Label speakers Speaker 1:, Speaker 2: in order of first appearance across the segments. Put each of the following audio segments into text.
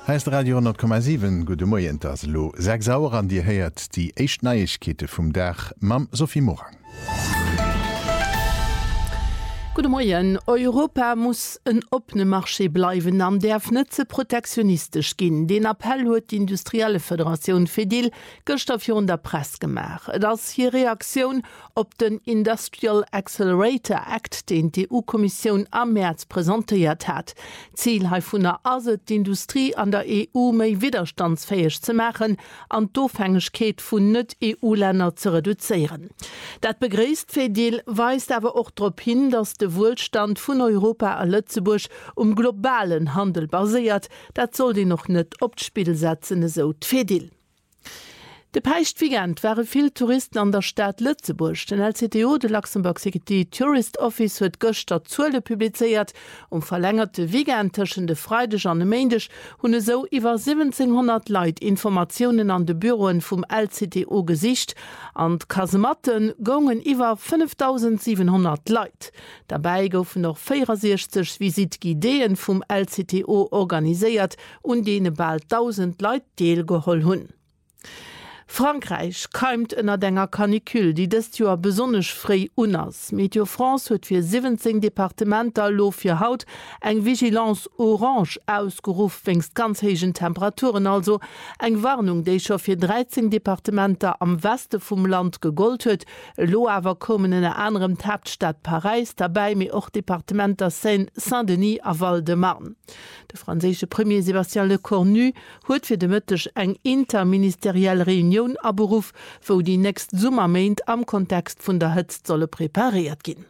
Speaker 1: Heißt Radio 10,7 Gute Morgen, das lo 6 Uhr an dir heiert die echt Neuigkeiten vom Dach Mam Sophie Morang.
Speaker 2: Guten Morgen. Europa muss ein offener Marché bleiben, am darf nicht zu protektionistisch gehen. Den Appell hat die Industrielle Föderation FEDIL gestern der Presse gemacht. Das ist hier Reaktion auf den Industrial Accelerator Act, den die EU-Kommission am März präsentiert hat. Ziel von der die Industrie an der EU mehr widerstandsfähig zu machen und die Abhängigkeit von Nicht-EU-Ländern zu reduzieren. Das begrüßt FEDIL, weist aber auch darauf hin, dass der Wohlstand von Europa a Lützeburg globalen Handel basiert, dat soll die noch net opspiel setzen, so FEDIL. De Peichtwigent waren viel Touristen an der Stadt Lützeburg. Den LCTO, de Luxemburg City Tourist Office, huet gestern Zule publiziert, verlängerte Weekend zwischen de Freitag an de Montag hunne so iwwer 1700 Leute Informationen an de Büroen vom LCTO gesicht, an Kasematten gongen iwwer 5700 Leute. Dabei goufen noch 64 Visitideen vom LCTO organisiert und denen bald 1000 Leute teilgeholt hun. Frankreich keimt ënner denger Kanikül, die des Jahr besonders frei unass. Meteo France huet fir 17 Departementer lo fir Haut eng Vigilance Orange ausgerufen wennst ganz hegen Temperaturen, also eng Warnung, déi schon fir 13 Departementer am Weste vum Land gegolt huet. Lo awer kommen in anderem Hauptstadt Paris, dabei mir auch Departementer Saint-Denis a Val-de-Marne. De franzésche Premier Sébastien Lecornu huet fir de Mëttech eng interministerielle Reunion aberuf, wo die nächst Summermeint am Kontext vun der Hëtzt solle prepariert gin.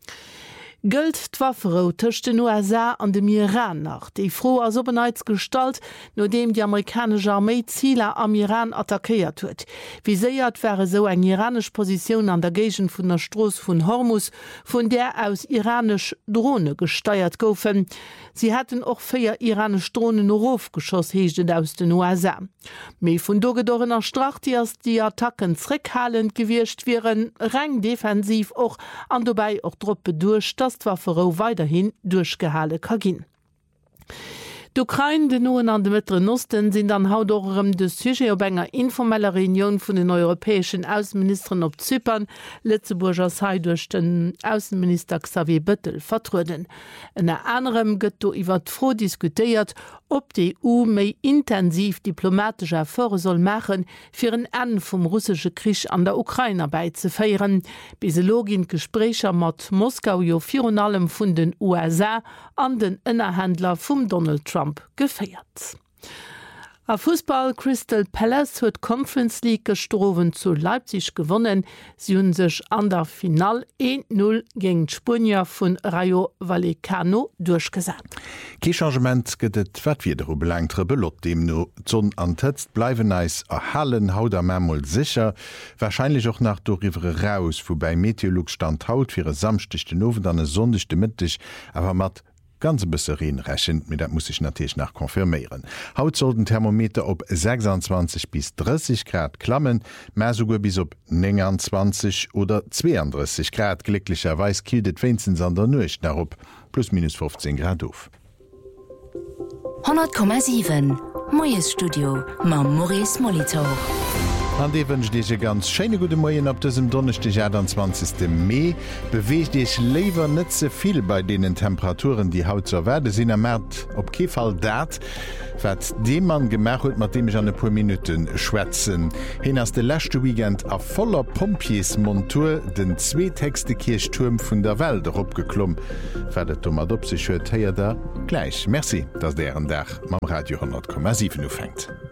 Speaker 2: Gëlt d'Wafferou tëcht den USA an dem Iran nach, déi froh as Openheitsgestalt, no dem die amerikanische Armee Ziele am Iran attackiert huet. Wie séiert wäre so eng iranisch Position an der Gegend vun der Stroos vun Hormuz, vun der aus iranisch Drohne gesteuert goufen. Sie hatten och 4 iranisch Drohnen no Rofgeschoss heechten aus den USA. Mei vun dogedorener Stracht as die Attacken zrickhalend gewircht wären, rein defensiv och an dobei och Druppe durch, dass d'Wafferou weiterhin durchgehale kagin. D'Ukraine, den Noen an de Mittleren Osten sind an hautdorem de Sujet op enger informeller Reunion vun den europäischen Außenministern op Zypern, Lützeburger sei durch den Außenminister Xavier Bettel vertruden. En anderem gëtt do iwwer froh diskutiert, ob die EU méi intensiv diplomatisch Erfolge soll machen, fir en Ende vom russische Krieg an der Ukraine beizufeieren. Biselogin Gesprächer mat Moskau jo virun allem vun den USA an den Innerhändler vum Donald Trump gefeiert. A Fußball Crystal Palace huet Conference League gestrowen zu Leipzig gewonnen. Sie hun sech an der Final 1-0 gegen Spanier vun Rayo Vallecano durchgesat.
Speaker 1: Ke Changement gëtt wat wiederu belangtre belot dem no Zon anëtzt bleiwen eis erhallen hauter Mämol sicher, wahrscheinlich auch nach doriwre raus, wobei Meteorolog stand haut fir samstichte Nowen an sondigchte Mittich, aber mat ganz besserin rächen, mit dat muss ich natürlich nach konfirmieren. Haut soll den Thermometer op 26 bis 30 Grad klammen, mehr sogar bis op 29 oder 32 Grad. Glücklicherweise kildet wenigstens an der Nacht nach op plus minus 15 Grad auf.
Speaker 3: 100,7 Moyes Studio ma Maurice Molitor.
Speaker 1: An de wënsch Dich ganz schöne gute Morgen ab diesem Donnerstag, 20. Mai. Bewegt Dich lieber nicht so viel bei den Temperaturen, die haut zur Werde sind am März. Auf keinen Fall dat, was dem Mann gemacht hat, mit dem ich an ein paar Minuten schwätzen. Hin aus der letzte Weekend a voller Pompiers-Montur den zweithöchste Kirchturm von der Welt abgeklommen. Werdet du mal ob sich hört, hier da gleich. Merci, dass der Tag am Radio 100,7 fängt.